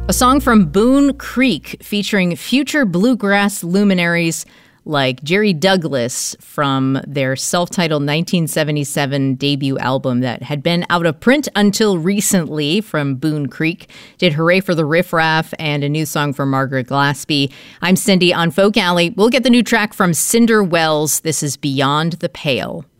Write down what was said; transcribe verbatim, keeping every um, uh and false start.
A song from Boone Creek featuring future bluegrass luminaries like Jerry Douglas from their self-titled nineteen seventy-seven debut album that had been out of print until recently from Boone Creek. Did Hooray for the Riff Raff and a new song from Margaret Glaspie. I'm Cindy on Folk Alley. We'll get the new track from Cinder Wells. This is Beyond the Pale.